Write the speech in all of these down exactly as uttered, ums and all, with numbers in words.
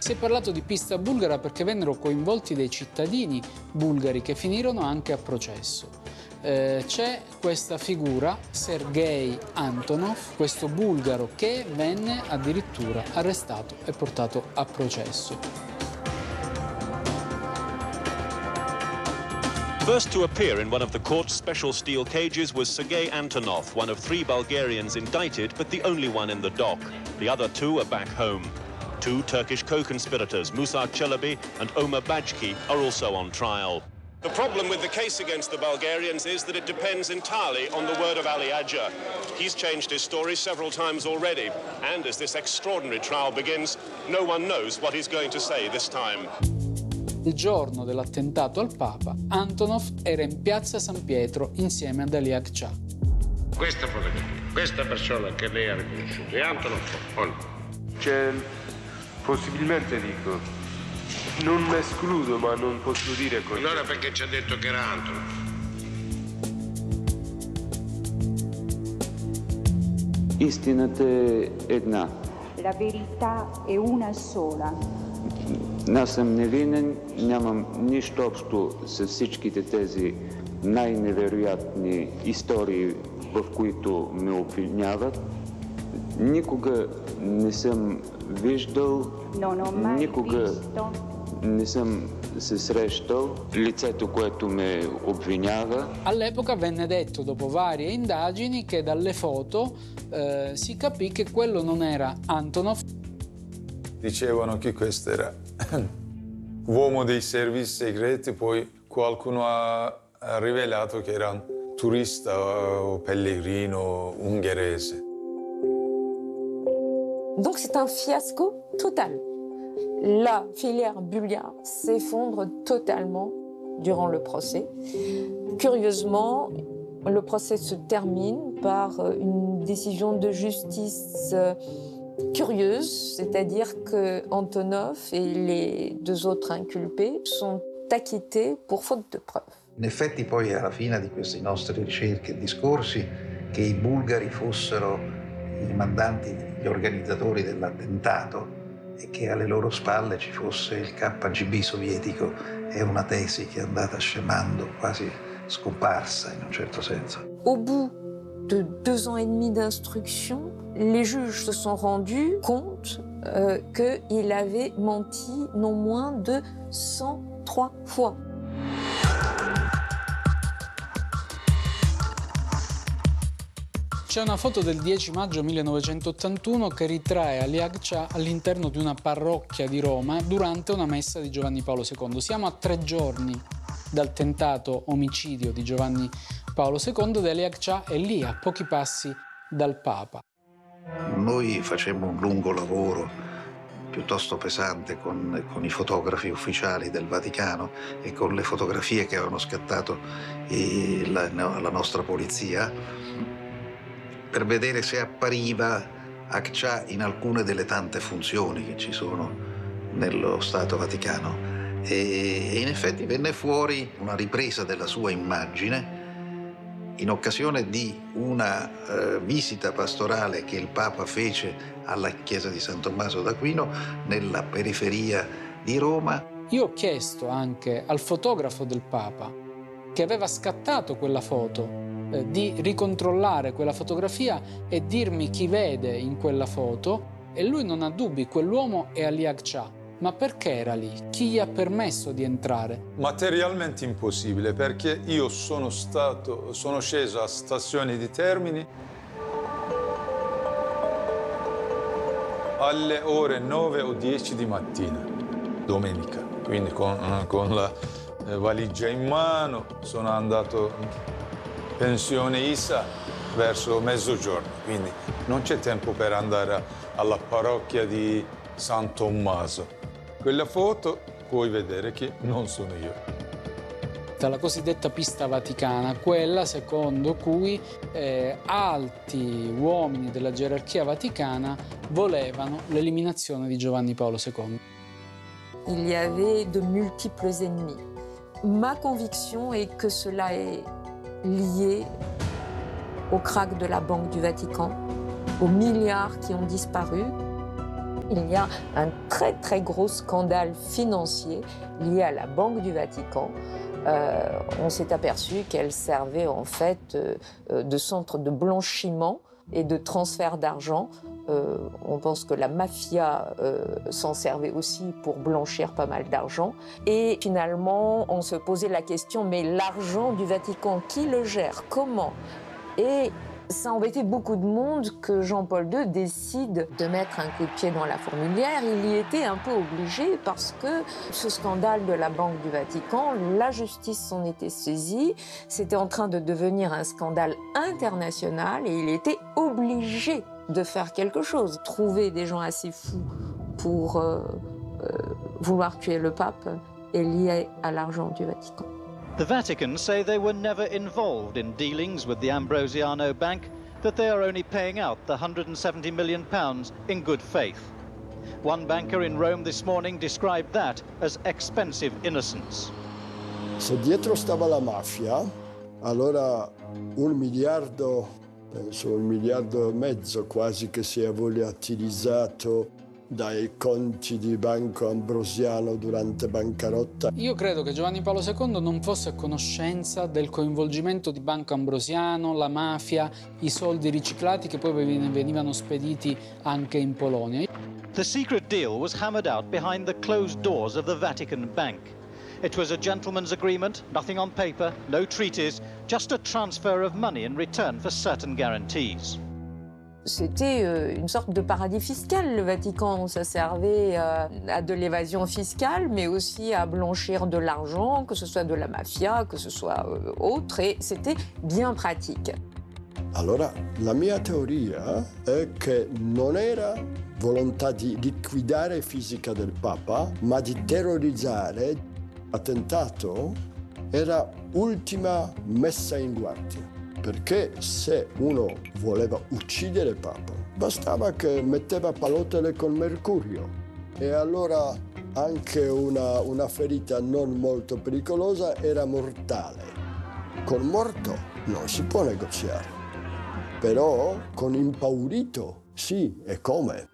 Si è parlato di pista bulgara perché vennero coinvolti dei cittadini bulgari che finirono anche a processo. Eh, c'è questa figura, Sergei Antonov, questo bulgaro che venne addirittura arrestato e portato a processo. First to appear in one of the court's special steel cages was Sergei Antonov, one of three Bulgarians indicted, but the only one in the dock. The other two are back home. Two Turkish co-conspirators, Musa Çelebi and Ömer Bajki, are also on trial. The problem with the case against the Bulgarians is that it depends entirely on the word of Ali Agca. He's changed his story several times already, and as this extraordinary trial begins, no one knows what he's going to say this time. Il giorno dell'attentato al Papa, Antonov era in piazza San Pietro insieme ad Ali Agca. Questa fotografia, questa persona che lei ha riconosciuto, è Antonov o no? C'è, possibilmente dico, non escludo, ma non posso dire così. Allora perché ci ha detto che era Antonov? Истината е една. La verità è una sola. Аз съм невинен, нямам нищо общо с всичките тези най-невероятни истории, в които ме обвиняват. Никога не съм виждал, никога не съм се срещал лицето, което ме обвинява. All'epoca venne detto, dopo varie indagini, che dalle foto eh, si capì che quello non era Antonov. Dicevano che questo era uomo dei servizi segreti, poi qualcuno ha rivelato che era un turista o pellegrino ungherese. Donc c'est un fiasco total. La filière bulgare s'effondre totalement durant le procès. Curieusement, le procès se termine par une décision de justice curieuse, c'est-à-dire que Antonov et les deux autres inculpés sont acquittés pour faute de preuves. In effetti poi alla fine di queste nostre ricerche e discorsi che i bulgari fossero i mandanti, gli organizzatori dell'attentato e che alle loro spalle ci fosse il K G B sovietico è una tesi che è andata scemando, quasi scomparsa in un certo senso. Au bout de deux ans et demi d'instruction, les juges se sont rendus compte euh, qu'il avait menti non moins de cent trois fois. C'è una foto del dieci maggio millenovecentottantuno che ritrae Ali Agca all'interno di una parrocchia di Roma durante una messa di Giovanni Paolo secondo. Siamo a tre giorni dal tentato omicidio di Giovanni Paolo secondo ed Ali Agca è lì, a pochi passi dal Papa. Noi facemmo un lungo lavoro piuttosto pesante con, con i fotografi ufficiali del Vaticano e con le fotografie che avevano scattato i, la, la nostra polizia per vedere se appariva Agca in alcune delle tante funzioni che ci sono nello Stato Vaticano. E in effetti venne fuori una ripresa della sua immagine in occasione di una eh, visita pastorale che il Papa fece alla chiesa di San Tommaso d'Aquino nella periferia di Roma. Io ho chiesto anche al fotografo del Papa, che aveva scattato quella foto, eh, di ricontrollare quella fotografia e dirmi chi vede in quella foto, e lui non ha dubbi, quell'uomo è Ali Agca. Ma perché era lì? Chi gli ha permesso di entrare? Materialmente impossibile, perché io sono stato, sono sceso a stazione di Termini alle ore nove o dieci di mattina, domenica. Quindi con, con la valigia in mano sono andato in pensione I S A verso mezzogiorno. Quindi non c'è tempo per andare alla parrocchia di San Tommaso. Quella foto puoi vedere che non sono io. La cosiddetta pista vaticana, quella secondo cui eh, alti uomini della gerarchia vaticana volevano l'eliminazione di Giovanni Paolo secondo. Il y avait de multiples ennemis. Ma conviction est que cela est lié au krach de la Banque du Vatican, aux milliards qui ont disparu. il y a un très très gros scandale financier lié à la Banque du Vatican. Euh, on s'est aperçu qu'elle servait en fait euh, de centre de blanchiment et de transfert d'argent. Euh, on pense que la mafia euh, s'en servait aussi pour blanchir pas mal d'argent. Et finalement, on se posait la question, mais l'argent du Vatican, qui le gère? Comment? Et ça embêtait beaucoup de monde que Jean-Paul deux décide de mettre un coup de pied dans la fourmilière. Il y était un peu obligé parce que ce scandale de la Banque du Vatican, la justice s'en était saisie. C'était en train de devenir un scandale international et il était obligé de faire quelque chose. Trouver des gens assez fous pour euh, euh, vouloir tuer le pape est lié à l'argent du Vatican. The Vatican say they were never involved in dealings with the Ambrosiano Bank, that they are only paying out the one hundred seventy million pounds in good faith. One banker in Rome this morning described that as expensive innocence. Se dietro stava la mafia, allora un miliardo, penso un miliardo e mezzo quasi che sia volatilizzato dai conti di Banco Ambrosiano durante bancarotta. Io credo che Giovanni Paolo secondo non fosse a conoscenza del coinvolgimento di Banco Ambrosiano, la mafia, i soldi riciclati che poi venivano spediti anche in Polonia. The secret deal was hammered out behind the closed doors of the Vatican Bank. It was a gentleman's agreement, nothing on paper, no treaties, just a transfer of money in return for certain guarantees. C'était une sorte de paradis fiscal, le Vatican. Ça servait à de l'évasion fiscale, mais aussi à blanchir de l'argent, que ce soit de la mafia, que ce soit autre, et c'était bien pratique. Allora, la mia teoria è che non era volontà di liquidare fisica del Papa, ma di terrorizzare. L'attentato era ultima messa in guardia. Perché se uno voleva uccidere il Papa, bastava che metteva pallottole con mercurio e allora anche una, una ferita non molto pericolosa era mortale. Con morto non si può negoziare, però con impaurito sì, e come?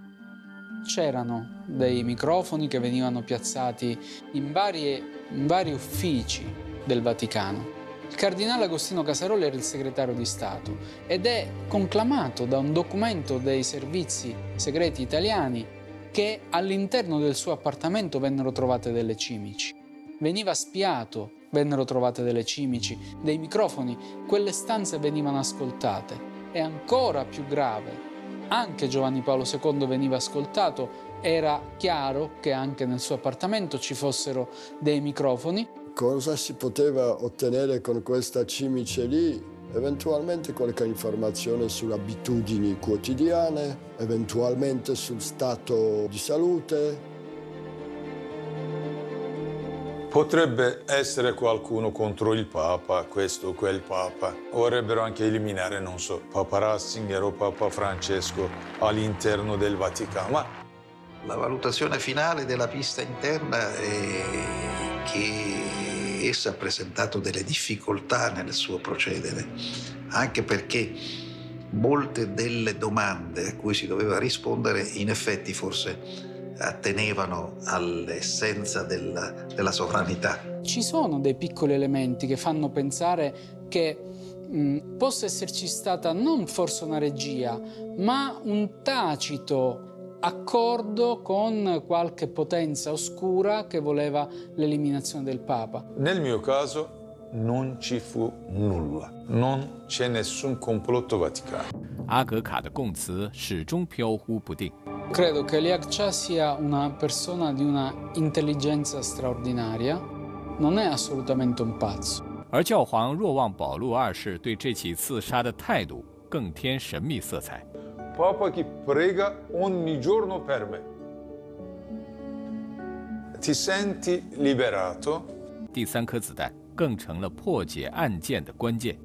C'erano dei microfoni che venivano piazzati in, varie, in vari uffici del Vaticano. Il cardinale Agostino Casaroli era il segretario di Stato ed è conclamato da un documento dei servizi segreti italiani che all'interno del suo appartamento vennero trovate delle cimici. Veniva spiato, vennero trovate delle cimici, dei microfoni, quelle stanze venivano ascoltate. E ancora più grave, anche Giovanni Paolo secondo veniva ascoltato, era chiaro che anche nel suo appartamento ci fossero dei microfoni. Cosa si poteva ottenere con questa cimice lì? Eventualmente qualche informazione sulle abitudini quotidiane, eventualmente sul stato di salute. Potrebbe essere qualcuno contro il Papa, questo o quel Papa. Vorrebbero anche eliminare, non so, Papa Ratzinger o Papa Francesco all'interno del Vaticano. Ma la valutazione finale della pista interna è che essa ha presentato delle difficoltà nel suo procedere, anche perché molte delle domande a cui si doveva rispondere in effetti forse attenevano all'essenza della, della sovranità. Ci sono dei piccoli elementi che fanno pensare che mh, possa esserci stata non forse una regia, ma un tacito accordo con qualche potenza oscura che voleva l'eliminazione del Papa. Nel mio caso non ci fu nulla, non c'è nessun complotto vaticano. 阿格卡的供词始终飘忽不定。 Credo che Liang Cha sia una persona di una intelligenza straordinaria, non è assolutamente un pazzo. 而教皇若望保禄二世对这起刺杀的态度更添神秘色彩。 Papa che prega ogni giorno per me. Ti senti liberato? 第三颗子弹更成了破解案件的关键。